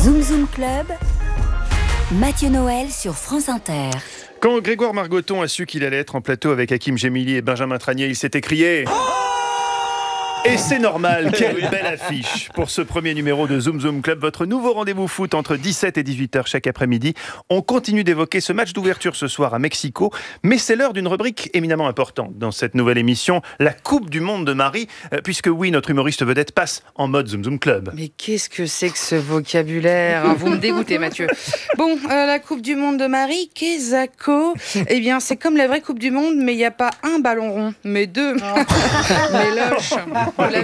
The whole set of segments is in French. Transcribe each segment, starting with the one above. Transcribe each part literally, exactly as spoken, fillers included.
Zoom Zoom Club, Mathieu Noël sur France Inter. Quand Grégoire Margoton a su qu'il allait être en plateau avec Hakim Gemili et Benjamin Tranier, il s'est écrié... Et c'est normal, quelle belle affiche pour ce premier numéro de Zoom Zoom Club, votre nouveau rendez-vous foot entre dix-sept et dix-huit heures chaque après-midi. On continue d'évoquer ce match d'ouverture ce soir à Mexico, mais c'est l'heure d'une rubrique éminemment importante dans cette nouvelle émission, la Coupe du Monde de Marie, puisque oui, notre humoriste vedette passe en mode Zoom Zoom Club. Mais qu'est-ce que c'est que ce vocabulaire, hein? Vous me dégoûtez, Mathieu. Bon, euh, la Coupe du Monde de Marie, qu'est-ce Eh bien, c'est comme la vraie Coupe du Monde, mais il n'y a pas un ballon rond, mais deux. Mais loche. Vous l'avez ?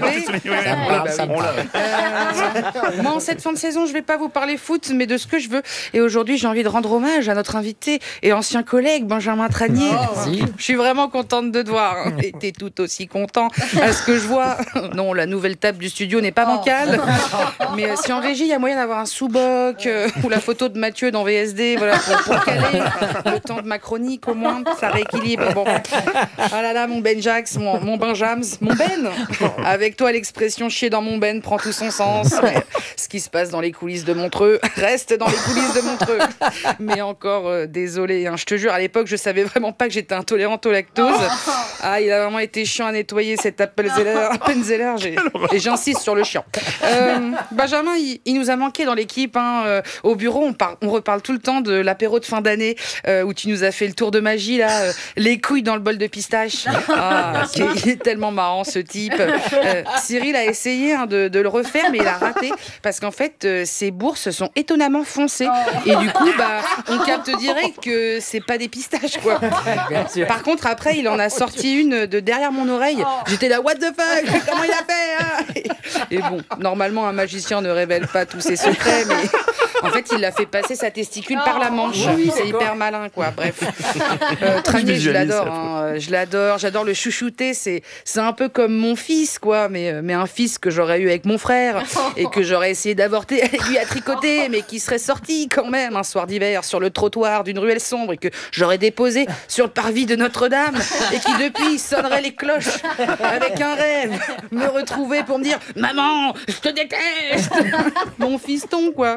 euh, Moi, en cette fin de saison, je vais pas vous parler foot, mais de ce que je veux. Et aujourd'hui, j'ai envie de rendre hommage à notre invité et ancien collègue, Benjamin Tranier. Oh, je suis vraiment contente de te voir. Et t'es tout aussi content à ce que je vois. Non, la nouvelle table du studio n'est pas bancale. Mais euh, si en régie, il y a moyen d'avoir un sous-boc euh, ou la photo de Mathieu dans V S D, voilà, pour, pour caler le temps de ma chronique, au moins, ça rééquilibre. Bon. Ah là là, mon Benjax, mon, mon Benjams, mon Ben. Avec toi, l'expression chier dans mon ben prend tout son sens. Mais ce qui se passe dans les coulisses de Montreux reste dans les coulisses de Montreux. Mais encore, euh, désolé, hein, je te jure, à l'époque, je savais vraiment pas que j'étais intolérante au lactose. Ah, il a vraiment été chiant à nettoyer cet Appenzeller. Appenzeller, j'ai, et j'insiste sur le chiant. Euh, Benjamin, il, il nous a manqué dans l'équipe. Hein, euh, au bureau, on, par, on reparle tout le temps de l'apéro de fin d'année euh, où tu nous as fait le tour de magie, là, euh, les couilles dans le bol de pistache. Ah, il est tellement marrant, ce type. Euh, Cyril a essayé hein, de, de le refaire, mais il a raté parce qu'en fait, euh, ses bourses sont étonnamment foncées. Et du coup, bah, on capte direct que c'est pas des pistaches, quoi. Par contre, après, il en a sorti une de derrière mon oreille. J'étais là, what the fuck, comment il a fait hein et, et bon, normalement, un magicien ne révèle pas tous ses secrets, mais en fait, il l'a fait passer sa testicule par la manche. Oui, c'est hyper malin, quoi. Bref, euh, Tranier, je l'adore. Hein. Je l'adore. J'adore le chouchouter. C'est, c'est un peu comme mon fils, quoi. Mais, mais un fils que j'aurais eu avec mon frère et que j'aurais essayé d'avorter avec lui à tricoter, mais qui serait sorti quand même un soir d'hiver sur le trottoir d'une ruelle sombre et que j'aurais déposé sur le parvis de Notre-Dame et qui depuis sonnerait les cloches avec un rêve, me retrouver pour me dire « Maman, je te déteste !» Mon fiston, quoi.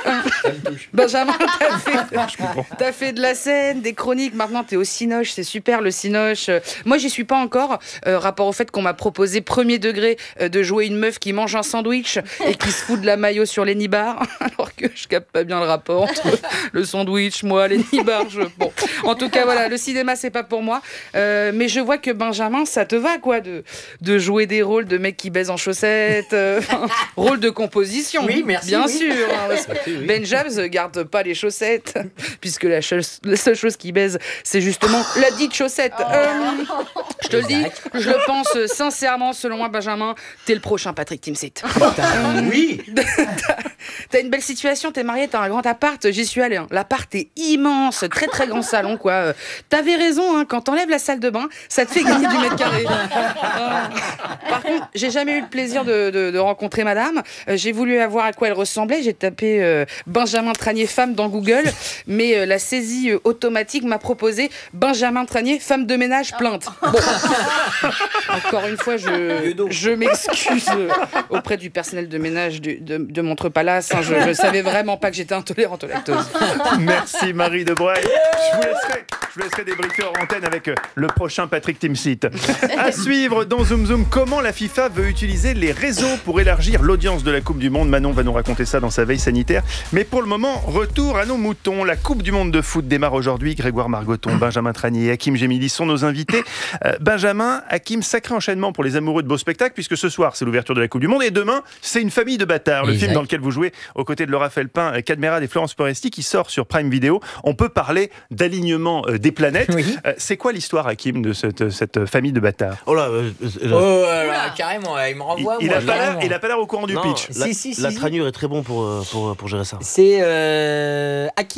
Benjamin, t'as fait, t'as fait de la scène, des chroniques, maintenant t'es au Cinoche, c'est super le Cinoche. Moi, j'y suis pas encore, euh, rapport au fait qu'on m'a proposé premier degré euh, de jouer une meuf qui mange un sandwich et qui se fout de la maillot sur les nibards, alors que je capte pas bien le rapport entre le sandwich, moi, les nibards. Je... Bon, en tout cas, voilà, le cinéma, c'est pas pour moi, euh, mais je vois que Benjamin, ça te va, quoi, de, de jouer des rôles de mec qui baise en chaussettes, euh, rôle de composition. Oui, merci. Bien oui. sûr. Hein, oui. Ben James garde pas les chaussettes, puisque la, chose, la seule chose qui baise, c'est justement la dite chaussette. Oh. Euh, je te le dis, je le pense sincèrement, selon moi, Benjamin, t'es le prochain Patrick Timsit. Euh, oui. t'as, t'as une belle situation, t'es marié, t'as un grand appart, j'y suis allé. Hein. L'appart est immense, très très grand salon, quoi. Euh, t'avais raison, hein, quand t'enlèves la salle de bain, ça te fait gagner du mètre carré. Euh, par contre, j'ai jamais eu le plaisir de, de, de rencontrer madame. Euh, j'ai voulu voir à quoi elle ressemblait. J'ai tapé euh, Benjamin Tranier femme dans Google, mais euh, la saisie euh, automatique m'a proposé Benjamin Tranier femme de ménage plainte. Bon. Encore une fois, je, je m'excuse euh, auprès du personnel de ménage du, de, de Montreux-Palace. Hein, je ne savais vraiment pas que j'étais intolérante au lactose. Merci Marie de Breuil. Je vous laisserai, je vous laisserai débriefer en antenne avec le prochain Patrick Timsit. À suivre dans Zoom Zoom, comment la FIFA veut utiliser les réseaux pour élargir l'audience de la Coupe du Monde. Manon va nous raconter ça dans sa veille sanitaire. Mais pour le moment, retour à nos moutons. La Coupe du Monde de foot démarre aujourd'hui. Grégoire Margoton, Benjamin Tranier et Hakim Gemili sont nos invités. Euh, Benjamin, Hakim, sacré enchaînement pour les amoureux de beaux spectacles, puisque ce soir, c'est l'ouverture de la Coupe du Monde et demain, c'est Une famille de bâtards, le exact. Film dans lequel vous jouez aux côtés de Laura Felpin, Cadmerade et Florence Foresti, qui sort sur Prime Video. On peut parler d'alignement euh, des planètes. Oui. Euh, c'est quoi l'histoire, Hakim, de cette, cette famille de bâtards ? Oh là, euh, euh, Oh, alors, carrément, il me renvoie. Il, il, moi, a pas l'air, carrément. il a pas l'air au courant du non, pitch. La, Si, si, si, la si. Tranure est très bon pour, euh, pour, pour gérer ça. C'est euh, Hakim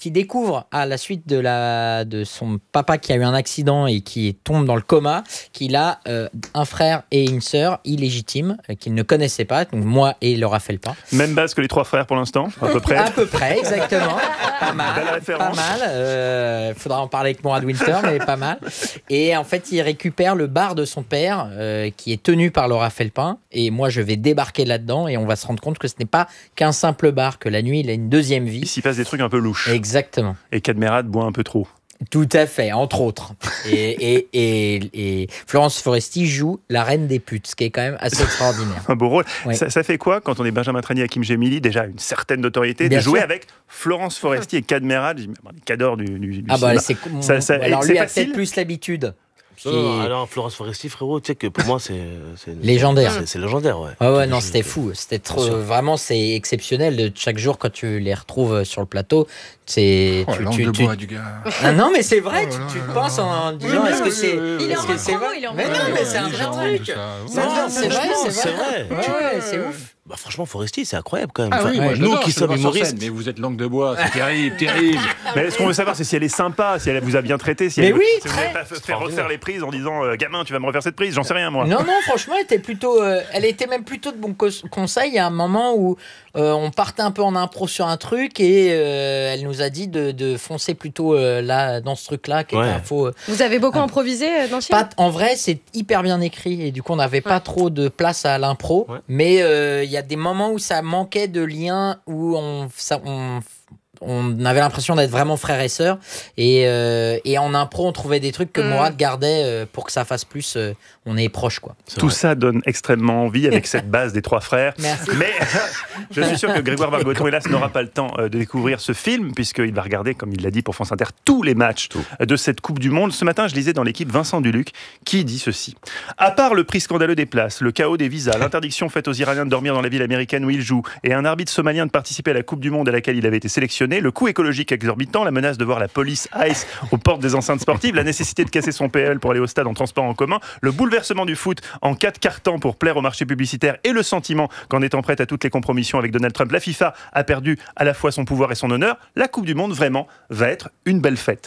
qui découvre à la suite de, la, de son papa qui a eu un accident et qui tombe dans le coma, qu'il a euh, un frère et une sœur illégitimes euh, qu'il ne connaissait pas, donc moi et Laura Felpin. Même base que les trois frères pour l'instant, à peu près. À peu près, exactement. Pas mal. Belle référence. Pas mal. Il euh, faudra en parler avec Mourad Winter, mais pas mal. Et en fait, il récupère le bar de son père, euh, qui est tenu par Laura Felpin. Et moi, je vais débarquer là-dedans et on va se rendre compte que ce n'est pas qu'un simple bar, que la nuit, il a une deuxième vie. Il s'y passe des trucs un peu louches. Exactement. Et Cadmerade boit un peu trop. Tout à fait, entre autres. Et, et, et, et Florence Foresti joue la reine des putes, ce qui est quand même assez extraordinaire. Un beau rôle. Oui. Ça, ça fait quoi quand on est Benjamin Tranier, Hakim Gemili, déjà une certaine notoriété, Bien de jouer sûr. avec Florence Foresti et Cadmerade, des cadors du, du, du Ah bah cinéma. c'est Ça- ça- alors c'est lui a facile peut-être plus l'habitude. Qui Non, est- alors Florence Foresti, frérot, tu sais que pour moi c'est, c'est Légendaire. C'est, c'est légendaire, ouais. Ah ouais, Je- non, je- c'était fou. C'était trop, Bien sûr. vraiment, c'est exceptionnel. De chaque jour, quand tu les retrouves sur le plateau, c'est. Oh, tu, langue tu- de tu- bois du gars. Ah non, mais c'est vrai, Oh tu, là tu là te là penses là. en Oui, disant oui, est-ce que oui, c'est. oui, oui, Il est est-ce en que c'est promo, vrai il est en Mais promo. non, mais Ouais, c'est un c'est vrai vrai. truc. Ça, Non, ouais. non, c'est vrai, franchement, c'est vrai. c'est vrai. Ouais, c'est ouf. Bah, franchement, Foresti, c'est incroyable quand même. Ah Enfin, oui, moi, ouais, je nous l'adore, qui je le sommes vois sur scène, humoristes. mais vous êtes langue de bois, c'est terrible, terrible. Mais ce qu'on veut savoir, c'est si elle est sympa, si elle vous a bien traité, si Mais elle oui, si vous très. n'avez pas fait faire refaire les prises en disant euh, gamin, tu vas me refaire cette prise, j'en sais rien moi. Non, non, franchement, elle était plutôt. euh, elle était même plutôt de bons cos- conseils. Il y a un moment où euh, on partait un peu en impro sur un truc et euh, elle nous a dit de, de foncer plutôt euh, là, dans ce truc-là, qui Ouais. était un faux. euh, Vous avez beaucoup Ah. improvisé euh, dans le film Pas, en vrai, c'est hyper bien écrit et du coup, on n'avait pas Ouais. trop de place à l'impro. Ouais. Mais euh, il y a des moments où ça manquait de lien, où on, ça, on, on avait l'impression d'être vraiment frères et sœurs. Et, euh, et en impro, on trouvait des trucs que Mm. Mourad gardait euh, pour que ça fasse plus. euh, on est proches, quoi. C'est Tout vrai. ça donne extrêmement envie avec cette base des trois frères. Merci. Mais je suis sûr que Grégoire Margoton, hélas, n'aura pas le temps euh, de découvrir ce film, puisqu'il va regarder, comme il l'a dit pour France Inter, tous les matchs euh, de cette Coupe du Monde. Ce matin, je lisais dans l'équipe Vincent Duluc, qui dit ceci. À part le prix scandaleux des places, le chaos des visas, l'interdiction faite aux Iraniens de dormir dans la ville américaine où ils jouent, et un arbitre somalien de participer à la Coupe du Monde à laquelle il avait été sélectionné, le coût écologique exorbitant, la menace de voir la police ICE aux portes des enceintes sportives, la nécessité de casser son P L pour aller au stade en transport en commun, le bouleversement du foot en quatre cartons pour plaire au marché publicitaire et le sentiment qu'en étant prête à toutes les compromissions avec Donald Trump, la FIFA a perdu à la fois son pouvoir et son honneur, la Coupe du Monde vraiment va être une belle fête.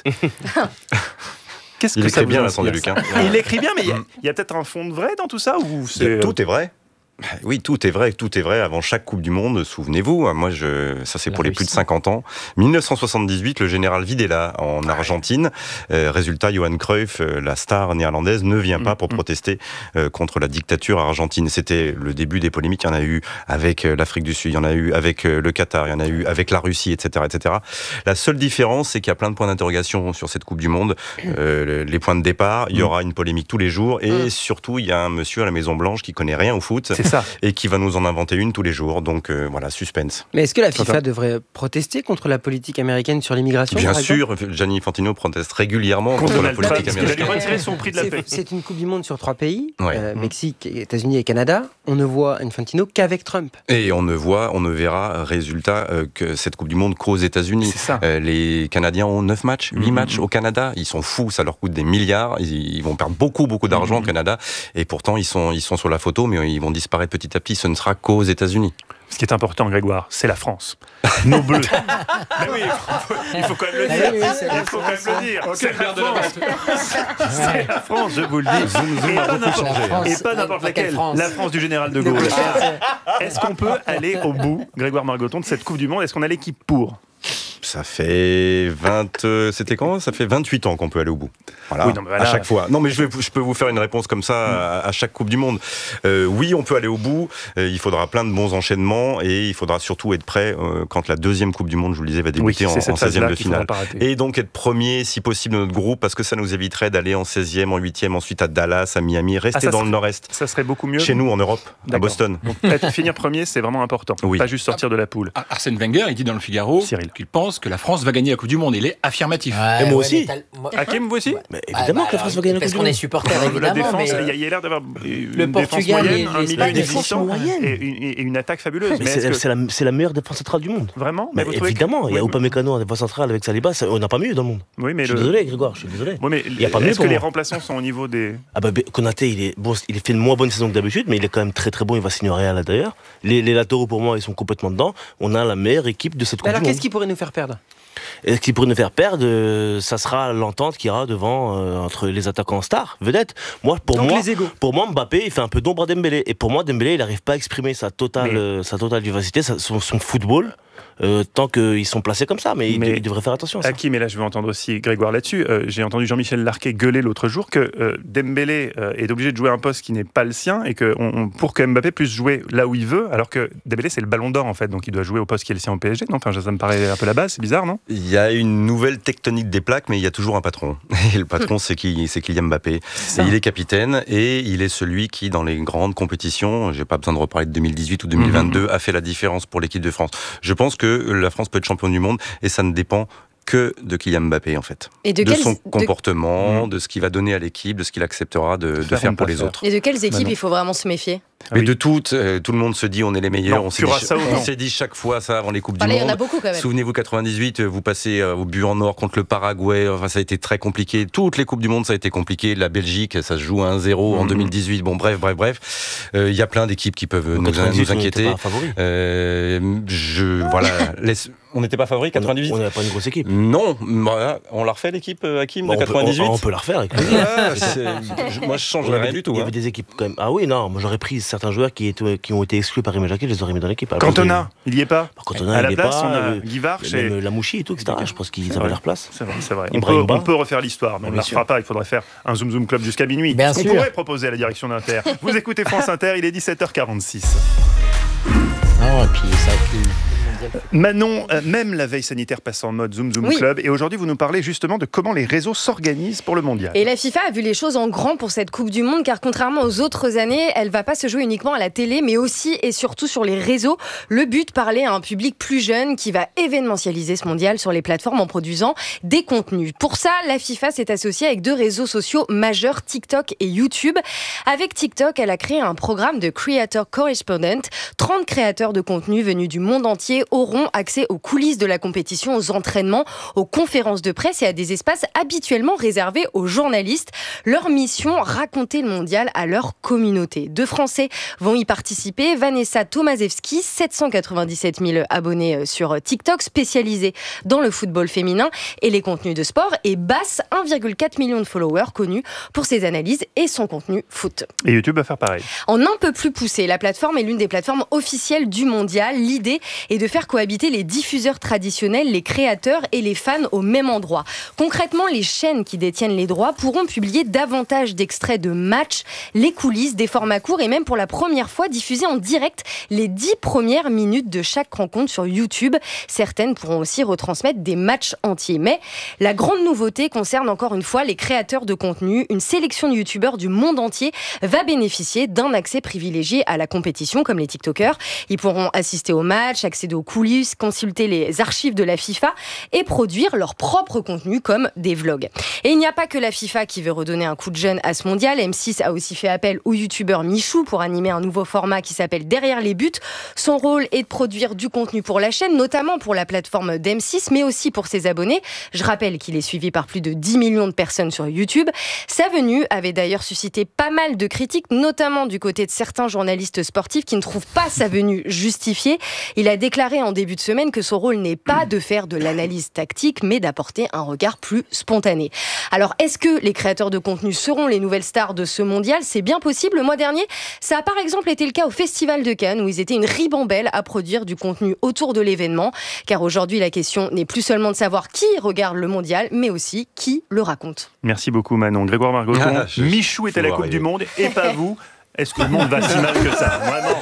Qu'est-ce Il que ça écrit vous bien, inspire, Vincent Duluc. ça Hein. Il écrit bien, mais il y a, il y a peut-être un fond de vrai dans tout ça ou c'est... Tout est vrai. Oui, tout est vrai, tout est vrai. Avant chaque Coupe du Monde, souvenez-vous, moi, je, ça c'est La pour les Russie. plus de cinquante ans. dix-neuf cent soixante-dix-huit, le général Videla en Argentine. Euh, résultat, Johan Cruyff, euh, la star néerlandaise, ne vient pas pour protester euh, contre la dictature argentine. C'était le début des polémiques. Il y en a eu avec euh, l'Afrique du Sud, il y en a eu avec euh, le Qatar, il y en a eu avec la Russie, et cetera, et cetera. La seule différence, c'est qu'il y a plein de points d'interrogation sur cette Coupe du Monde. Euh, les points de départ, il y aura une polémique tous les jours, et surtout, il y a un monsieur à la Maison Blanche qui connaît rien au foot. C'est ça. Et qui va nous en inventer une tous les jours. Donc euh, voilà, suspense. Mais est-ce que la FIFA Quentin devrait protester contre la politique américaine sur l'immigration Bien par exemple sûr, Gianni Infantino proteste régulièrement Contre contre la Donald Trump, politique parce qu'il va lui américaine. retirer son prix de la C'est- paix. C'est une Coupe du Monde sur trois pays, Ouais. euh, Mexique, États-Unis et Canada. On ne voit Infantino qu'avec Trump. Et on ne voit, on ne verra résultat euh, que cette Coupe du Monde qu'aux États-Unis. C'est ça. Euh, les Canadiens ont neuf matchs, huit Mhm. matchs au Canada. Ils sont fous, ça leur coûte des milliards. Ils, ils vont perdre beaucoup, beaucoup d'argent Mhm. au Canada. Et pourtant, ils sont, ils sont sur la photo, mais ils vont disparaître petit à petit. Ce ne sera qu'aux États-Unis. Ce qui est important, Grégoire, c'est la France. Nos bleus. Mais oui, il faut, il faut quand même le Ah dire. oui, oui, c'est Il la faut quand même le dire. Ok, C'est la Pierre de la France. C'est la France, je vous le dis. Et pas n'importe- La France, Et pas n'importe euh, laquelle. laquelle France La France du général de Gaulle. Est-ce qu'on peut aller au bout, Grégoire Margoton, de cette Coupe du Monde? Est-ce qu'on a l'équipe pour? Ça fait vingt, euh, c'était quand? Ça fait vingt-huit ans qu'on peut aller au bout. Voilà, Oui, non, mais voilà. à chaque fois. Non, mais je, vais, je peux vous faire une réponse comme ça à, à chaque Coupe du Monde. Euh, oui, on peut aller au bout. Euh, il faudra plein de bons enchaînements et il faudra surtout être prêt euh, quand la deuxième Coupe du Monde, je vous le disais, va Oui, débuter c'est en, cette en seizième phase-là de qu'il faudra finale. pas rater. Et donc être premier, si possible, de notre groupe, parce que ça nous éviterait d'aller en seizième, en huitième, ensuite à Dallas, à Miami, rester Ah, ça dans serait- le Nord-Est. Ça serait beaucoup mieux. Chez nous, en Europe, à D'accord. Boston. Donc, être- finir premier, c'est vraiment important. Oui. Pas juste sortir de la poule. Ar- Arsène Wenger, il dit dans le Figaro Cyril. qu'il pense que la France va gagner la Coupe du Monde. Il est affirmatif. Ouais, Et moi ouais, aussi. mais t'as- moi- Hakim, vous aussi? Mais Ah, évidemment bah, que la France va gagner la parce Coupe qu'on du est Monde. supporter, La évidemment. défense, mais, il y a, il y a l'air d'avoir une Le défense Portugal moyenne, et un milieu l'Espagne, la défense inexistant moyenne. et une, et une attaque fabuleuse. Mais Mais est-ce c'est, que- c'est la, c'est la meilleure défense centrale du monde. Vraiment? Mais vous trouvez que- évidemment, il y a Oui, Upamecano en défense centrale avec Saliba, ça- on n'a pas mieux dans le monde. Oui, mais Je suis le... désolé, Grégoire, je suis désolé. Oui, mais Il y a pas mieux est-ce que pour les moi. remplaçants sont au niveau des... Ah bah, Konaté, il est bon, il fait une moins bonne saison que d'habitude, mais il est quand même très très bon. Il va signer au Real d'ailleurs. Les, les latéraux pour moi, ils sont complètement dedans. On a la meilleure équipe de cette Coupe Alors du qu'est-ce Monde. qui pourrait nous faire perdre perdre. Et ce qui pourrait nous faire perdre, euh, ça sera l'entente qu'il y aura devant euh, entre les attaquants stars, vedettes. Moi, pour Donc moi, les égos. pour moi, Mbappé, il fait un peu d'ombre à Dembélé. Et pour moi, Dembélé, il n'arrive pas à exprimer sa totale, Mais... euh, sa totale vivacité, sa, son, son football. Euh, tant qu'ils sont placés comme ça, mais, mais il devrait faire attention à ça. Hakim, et là je veux entendre aussi Grégoire là-dessus, euh, j'ai entendu Jean-Michel Larquet gueuler l'autre jour que euh, Dembélé euh, est obligé de jouer un poste qui n'est pas le sien et que on, on, pour que Mbappé puisse jouer là où il veut, alors que Dembélé c'est le ballon d'or en fait, donc il doit jouer au poste qui est le sien au P S G, non enfin, ça me paraît un peu la base, c'est bizarre, non? Il y a une nouvelle tectonique des plaques, mais il y a toujours un patron. Et le patron, c'est qui, c'est Kylian Mbappé. Et il est capitaine et il est celui qui, dans les grandes compétitions, j'ai pas besoin de reparler de deux mille dix-huit ou deux mille vingt-deux, mm-hmm. a fait la différence pour l'équipe de France. Je pense que la France peut être champion du monde et ça ne dépend que de Kylian Mbappé en fait. Et de, de quelles, son de... comportement, de ce qu'il va donner à l'équipe, de ce qu'il acceptera de, de faire, faire pour les faire. autres. Et de quelles équipes Manon. il faut vraiment se méfier? Mais oui. de toutes, euh, tout le monde se dit on est les meilleurs. Non, on s'est dit, Curaçao, on non. s'est dit chaque fois ça avant les coupes Allez, du il y en monde. a beaucoup quand même. Souvenez-vous quatre-vingt-dix-huit, vous passez euh, au but en or contre le Paraguay. Enfin, ça a été très compliqué. Toutes les coupes du monde, ça a été compliqué. La Belgique, ça se joue à un zéro mmh. en deux mille dix-huit. Bon, bref, bref, bref. Il euh, y a plein d'équipes qui peuvent nous, nous inquiéter. Euh, je voilà. laisse... On n'était pas favori quatre-vingt-dix-huit. On n'avait pas une grosse équipe. Non, on l'a refait l'équipe Hakim bon, de quatre-vingt-dix-huit. On peut, on, on peut la refaire. Avec ah, je, moi, je changerais rien du tout. Il y avait hein. des équipes quand même. Ah oui, non, moi j'aurais pris certains joueurs qui, étaient, qui ont été exclus par Imé Jacquet, je les aurais mis dans l'équipe. Cantona, il y est pas. Bah, Cantona, à il la est place, pas, on a euh, Guy Varche et la Mouchi et tout, et cetera. Je pense qu'ils avaient leur place. C'est vrai, c'est vrai. On peut, on peut refaire l'histoire, mais on ne la refera pas. Il faudrait faire un Zoom Zoom Club jusqu'à minuit. Bien on sûr. pourrait proposer à la direction d'Inter. Vous écoutez France Inter, il est dix-sept heures quarante-six. Non, et puis ça puis... Manon, euh, même la veille sanitaire passe en mode Zoom Zoom oui. Club et aujourd'hui vous nous parlez justement de comment les réseaux s'organisent pour le mondial. Et la FIFA a vu les choses en grand pour cette Coupe du Monde car contrairement aux autres années, elle va pas se jouer uniquement à la télé mais aussi et surtout sur les réseaux. Le but, parler à un public plus jeune qui va événementialiser ce mondial sur les plateformes en produisant des contenus. Pour ça, la FIFA s'est associée avec deux réseaux sociaux majeurs, TikTok et YouTube. Avec TikTok, elle a créé un programme de Creator Correspondent. trente créateurs de contenu venus du monde entier auront accès aux coulisses de la compétition, aux entraînements, aux conférences de presse et à des espaces habituellement réservés aux journalistes. Leur mission, raconter le mondial à leur communauté. Deux Français vont y participer. Vanessa Tomaszewski, sept cent quatre-vingt-dix-sept mille abonnés sur TikTok, spécialisée dans le football féminin et les contenus de sport. Et Bass, un virgule quatre million de followers, connus pour ses analyses et son contenu foot. Et YouTube va faire pareil. En un peu plus poussé, la plateforme est l'une des plateformes officielles du mondial. L'idée est de faire cohabiter les diffuseurs traditionnels, les créateurs et les fans au même endroit. Concrètement, les chaînes qui détiennent les droits pourront publier davantage d'extraits de matchs, les coulisses, des formats courts et même pour la première fois diffuser en direct les dix premières minutes de chaque rencontre sur YouTube. Certaines pourront aussi retransmettre des matchs entiers. Mais la grande nouveauté concerne encore une fois les créateurs de contenu. Une sélection de youtubeurs du monde entier va bénéficier d'un accès privilégié à la compétition comme les TikTokers. Ils pourront assister aux matchs, accéder aux coulisses, consulter les archives de la FIFA et produire leur propre contenu comme des vlogs. Et il n'y a pas que la FIFA qui veut redonner un coup de jeune à ce mondial. M six a aussi fait appel au youtubeur Michou pour animer un nouveau format qui s'appelle Derrière les buts. Son rôle est de produire du contenu pour la chaîne, notamment pour la plateforme d'M six, mais aussi pour ses abonnés. Je rappelle qu'il est suivi par plus de dix millions de personnes sur YouTube. Sa venue avait d'ailleurs suscité pas mal de critiques, notamment du côté de certains journalistes sportifs qui ne trouvent pas sa venue justifiée. Il a déclaré en début de semaine que son rôle n'est pas de faire de l'analyse tactique, mais d'apporter un regard plus spontané. Alors, est-ce que les créateurs de contenu seront les nouvelles stars de ce mondial ? C'est bien possible. Le mois dernier, ça a par exemple été le cas au Festival de Cannes, où ils étaient une ribambelle à produire du contenu autour de l'événement. Car aujourd'hui, la question n'est plus seulement de savoir qui regarde le mondial, mais aussi qui le raconte. Merci beaucoup Manon. Grégoire Margoton, Ah, je- Michou est à la Coupe arriver. du Monde et pas vous. Est-ce que le monde va si mal que ça ? Vraiment.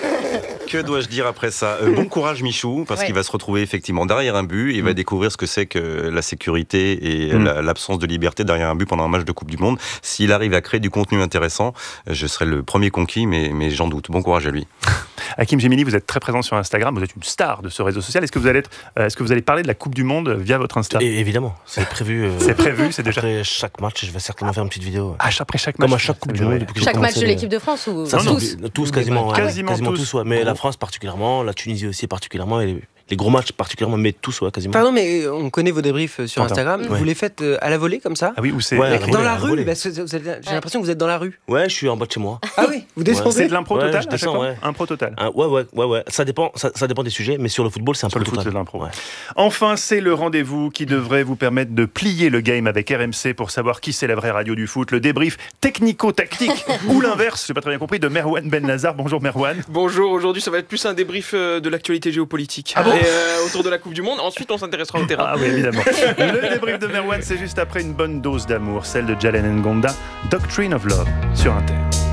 Que dois-je dire après ça ? Euh, Bon courage Michou, parce Ouais. qu'il va se retrouver effectivement derrière un but, il va découvrir ce que c'est que la sécurité et Mm. la- l'absence de liberté derrière un but pendant un match de Coupe du Monde. S'il arrive à créer du contenu intéressant, je serai le premier conquis, mais, mais j'en doute. Bon courage à lui. Hakim Gemili, vous êtes très présent sur Instagram, vous êtes une star de ce réseau social. Est-ce que vous allez, être, euh, est-ce que vous allez parler de la Coupe du Monde via votre Insta ? Et évidemment, c'est prévu. euh, C'est prévu, c'est déjà. Après chaque match, je vais certainement faire une petite vidéo. Ah, après chaque match. Comme à chaque Coupe du Monde. depuis que j'ai Chaque match commencé de les- l'équipe de France ou Ça, Non, c'est non. tous, tous quasiment, ouais. Quasiment quasiment tous. tous, ouais. Mais Gros. la France particulièrement, la Tunisie aussi particulièrement, et les gros matchs particulièrement, mais tous, ouais, quasiment. Pardon, mais on connaît vos débriefs sur Pardon. Instagram. Ouais. Vous les faites à la volée comme ça? Ah oui, où c'est Ouais, Dans à la volée, la à la rue volée. Parce que vous êtes- J'ai l'impression que vous êtes dans la rue. Ouais, je suis en bas de chez moi. Ah oui, vous descendez. C'est de l'impro Ouais, total je à chaque descends, fois ouais. Impro total. Ah, ouais, ouais, ouais, ouais. Ça dépend, ça, ça dépend des sujets, mais sur le football, c'est un Sur peu le foot, total. c'est de l'impro. Ouais. Enfin, c'est le rendez-vous qui devrait vous permettre de plier le game avec R M C pour savoir qui c'est la vraie radio du foot. Le débrief technico-tactique ou l'inverse, j'ai pas très bien compris, de Merwan Ben Lazar. Bonjour Merwan. Bonjour, aujourd'hui ça va être plus un débrief euh, de l'actualité géopolitique. Ah bon Et, euh, autour de la Coupe du Monde. Ensuite on s'intéressera au terrain. Ah oui, évidemment. Le débrief de Merwan, c'est juste après une bonne dose d'amour, celle de Jalen Ngonda, Doctrine of Love, sur Inter.